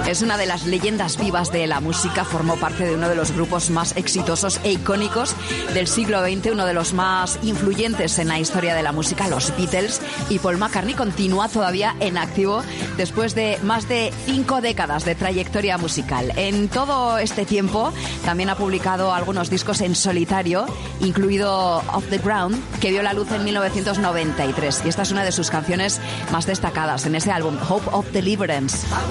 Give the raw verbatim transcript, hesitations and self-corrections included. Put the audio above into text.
Es una de las leyendas vivas de la música, formó parte de uno de los grupos más exitosos e icónicos del siglo veinte, uno de los más influyentes en la historia de la música, los Beatles, y Paul McCartney continúa todavía en activo después de más de cinco décadas de trayectoria musical. En todo este tiempo también ha publicado algunos discos en solitario, incluido Off the Ground, que vio la luz en mil novecientos noventa y tres, y esta es una de sus canciones más destacadas en ese álbum, Hope of Deliverance.